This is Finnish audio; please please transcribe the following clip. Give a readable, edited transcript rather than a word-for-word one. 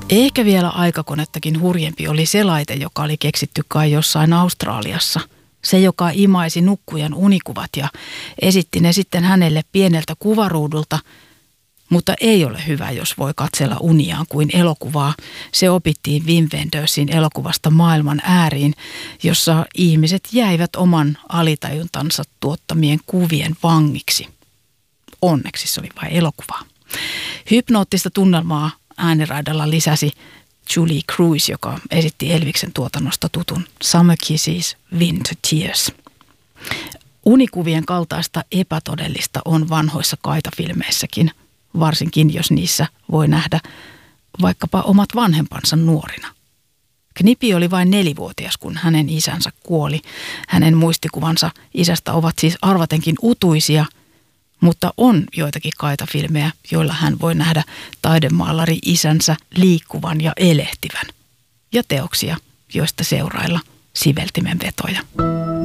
Ehkä vielä aikakonettakin hurjempi oli se laite, joka oli keksitty kai jossain Australiassa. Se, joka imaisi nukkujan unikuvat ja esitti ne sitten hänelle pieneltä kuvaruudulta. Mutta ei ole hyvä, jos voi katsella uniaan kuin elokuvaa. Se opittiin Wim Wendersin elokuvasta Maailman ääriin, jossa ihmiset jäivät oman alitajuntansa tuottamien kuvien vangiksi. Onneksi se oli vain elokuvaa. Hypnoottista tunnelmaa ääniraidalla lisäsi Julie Cruise, joka esitti Elviksen tuotannosta tutun Summer Kisses, Winter Tears. Unikuvien kaltaista epätodellista on vanhoissa kaitafilmeissäkin, varsinkin jos niissä voi nähdä vaikkapa omat vanhempansa nuorina. Knipi oli vain 4-vuotias, kun hänen isänsä kuoli. Hänen muistikuvansa isästä ovat siis arvatenkin utuisia, mutta on joitakin kaitafilmejä, joilla hän voi nähdä taidemaalari isänsä liikkuvan ja elehtivän. Ja teoksia, joista seurailla siveltimen vetoja.